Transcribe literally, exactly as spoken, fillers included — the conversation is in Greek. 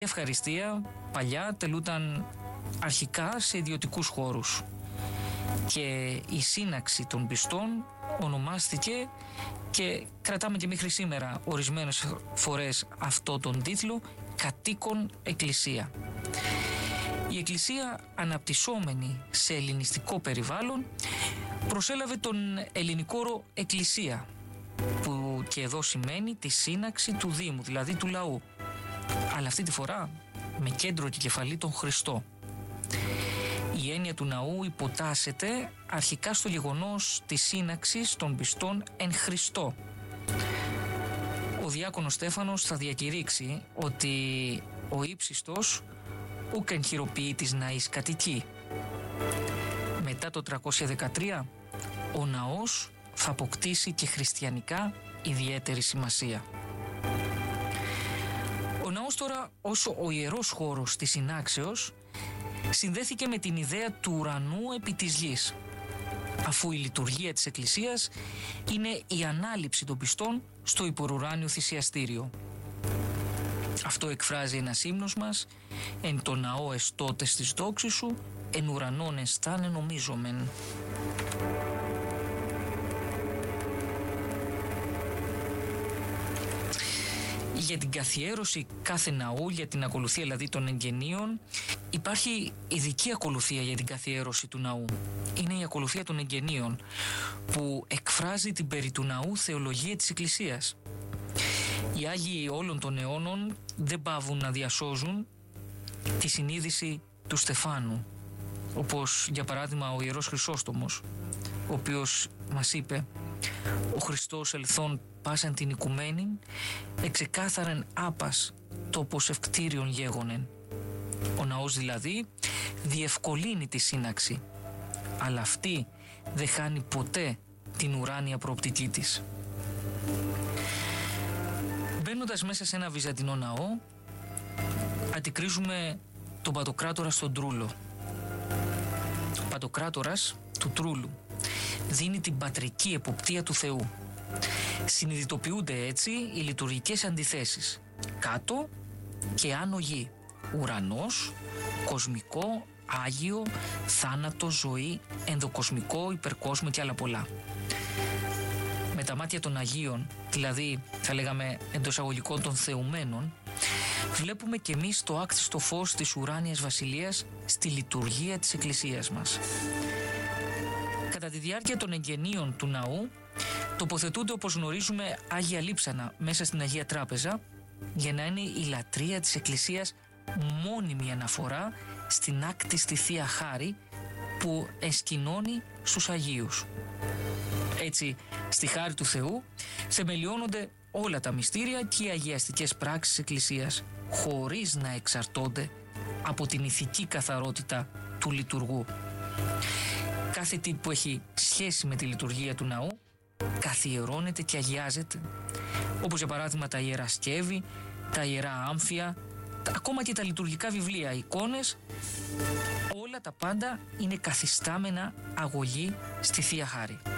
ευχαριστία παλιά τελούταν αρχικά σε ιδιωτικούς χώρους και η σύναξη των πιστών ονομάστηκε και κρατάμε και μέχρι σήμερα ορισμένες φορές αυτό τον τίτλο, κατοίκον εκκλησία. Η εκκλησία, αναπτυσσόμενη σε ελληνιστικό περιβάλλον, προσέλαβε τον ελληνικό όρο εκκλησία, που και εδώ σημαίνει τη σύναξη του Δήμου, δηλαδή του λαού, αλλά αυτή τη φορά με κέντρο και κεφαλή τον Χριστό. Η έννοια του ναού υποτάσσεται αρχικά στο γεγονός της σύναξης των πιστών εν Χριστώ. Ο διάκονος Στέφανος θα διακηρύξει ότι ο ύψιστος ούκ εν χειροποιήτης ναής κατοικεί. Μετά το τριακόσια δεκατρία ο ναός θα αποκτήσει και χριστιανικά ιδιαίτερη σημασία. Ο ναός τώρα, όσο ο ιερός χώρος της συνάξεως, συνδέθηκε με την ιδέα του ουρανού επί της γης, αφού η λειτουργία της Εκκλησίας είναι η ανάληψη των πιστών στο υπερουράνιο θυσιαστήριο. Αυτό εκφράζει ένας ύμνος μας, «Εν το ναό εστώτες της δόξης σου, εν ουρανών εστάνε νομίζομεν». Για την καθιέρωση κάθε ναού, για την ακολουθία δηλαδή των εγγενείων, υπάρχει ειδική ακολουθία για την καθιέρωση του ναού. Είναι η ακολουθία των εγγενείων, που εκφράζει την περί του ναού θεολογία της Εκκλησίας. Οι Άγιοι όλων των αιώνων δεν παύουν να διασώζουν τη συνείδηση του Στεφάνου, όπως για παράδειγμα ο Ιερός Χρυσόστομος, ο οποίος μας είπε «Ο Χριστός ελθόν πάσαν την οικουμένην, εξεκάθαρεν άπας τόπος ευκτήριον γέγονεν». Ο ναός δηλαδή διευκολύνει τη σύναξη, αλλά αυτή δεν χάνει ποτέ την ουράνια προοπτική της. Μπαίνοντας μέσα σε ένα βυζαντινό ναό, αντικρίζουμε τον Παντοκράτορα στον Τρούλο. Ο Παντοκράτορας του Τρούλου δίνει την πατρική εποπτεία του Θεού. Συνειδητοποιούνται έτσι οι λειτουργικές αντιθέσεις, κάτω και άνω γη, ουρανός, κοσμικό, άγιο, θάνατο, ζωή, ενδοκοσμικό, υπερκόσμιο και άλλα πολλά. Με τα μάτια των Αγίων, δηλαδή θα λέγαμε εντός αγωγικών των θεουμένων, βλέπουμε και εμείς το άκτιστο φως της ουράνιας βασιλείας στη λειτουργία της Εκκλησίας μας. Κατά τη διάρκεια των εγγενείων του ναού τοποθετούνται, όπως γνωρίζουμε, Άγια Λείψανα μέσα στην Αγία Τράπεζα, για να είναι η λατρεία της Εκκλησίας μόνιμη αναφορά στην άκτιστη Θεία Χάρη που εσκηνώνει στους Αγίους. Έτσι, στη χάρη του Θεού θεμελιώνονται όλα τα μυστήρια και οι αγιαστικές πράξεις της Εκκλησίας, χωρίς να εξαρτώνται από την ηθική καθαρότητα του λειτουργού. Κάθε τι που έχει σχέση με τη λειτουργία του ναού καθιερώνεται και αγιάζεται, όπως για παράδειγμα τα ιερά σκεύη, τα ιερά άμφια, ακόμα και τα λειτουργικά βιβλία, εικόνες, όλα τα πάντα είναι καθιστάμενα αγωγή στη Θεία Χάρη.